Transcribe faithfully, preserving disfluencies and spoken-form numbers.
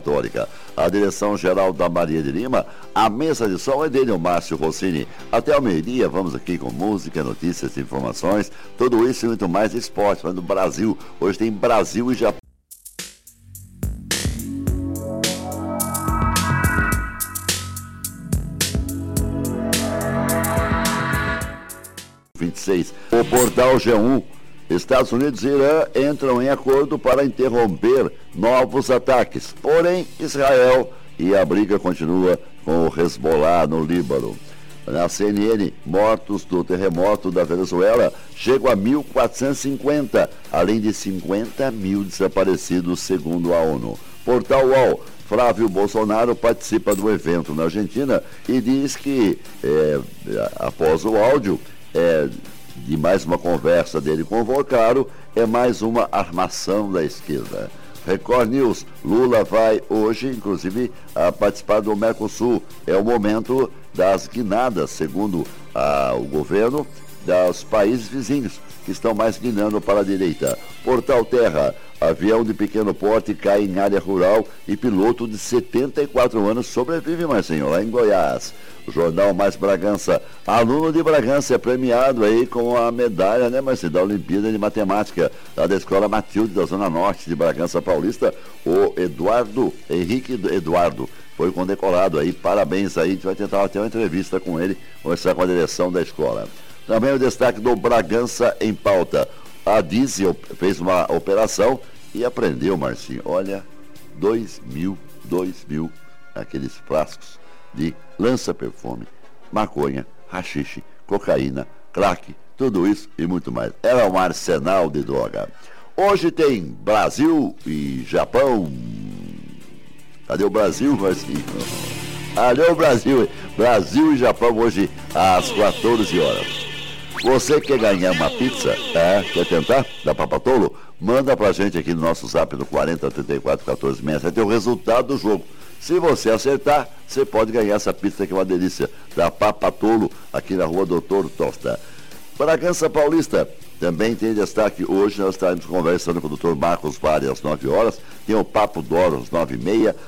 Católica. A direção-geral da Maria de Lima, a mesa de som é dele, o Márcio Rossini. Até o meio-dia, vamos aqui com música, notícias, informações, tudo isso e muito mais esporte, falando do Brasil. Hoje tem Brasil e Japão. vinte e seis. O portal G um. Estados Unidos e Irã entram em acordo para interromper novos ataques. Porém, Israel e a briga continua com o Hezbollah no Líbano. Na C N N, mortos do terremoto da Venezuela chegam a mil quatrocentos e cinquenta, além de cinquenta mil desaparecidos, segundo a ONU. Portal U O L. Flávio Bolsonaro participa do evento na Argentina e diz que, é, após o áudio, é, de mais uma conversa dele com o Volcaro, é mais uma armação da esquerda. Record News, Lula vai hoje, inclusive, a participar do Mercosul. É o momento das guinadas, segundo a, o governo, dos países vizinhos, que estão mais guinando para a direita. Portal Terra, avião de pequeno porte cai em área rural e piloto de setenta e quatro anos sobrevive, Marcinho, lá em Goiás. O Jornal Mais Bragança, aluno de Bragança é premiado aí com a medalha, né, Marcinho, da Olimpíada de Matemática, lá da Escola Matilde, da Zona Norte de Bragança Paulista, o Eduardo, Henrique Eduardo, foi condecorado aí, parabéns aí, a gente vai tentar ter uma entrevista com ele, conversar com a direção da escola. Também o destaque do Bragança em pauta. A Diesel fez uma operação e apreendeu, Marcinho, olha, dois mil, dois mil, aqueles frascos de lança-perfume, maconha, haxixe, cocaína, crack, tudo isso e muito mais. Era um arsenal de droga. Hoje tem Brasil e Japão. Cadê o Brasil, Marcinho? Cadê o Brasil? Brasil e Japão hoje às quatorze horas. Você quer ganhar uma pizza? É, quer tentar? Da Papatolo? Manda pra gente aqui no nosso zap no quarenta, trinta e quatro, quatorze, sessenta e sete o resultado do jogo. Se você acertar, você pode ganhar essa pizza que é uma delícia, da Papatolo, aqui na rua Doutor Tosta. Bragança Paulista, também tem destaque hoje, nós estaremos conversando com o doutor Marcos Vale às nove horas, tem o Papo Doro às nove e meia,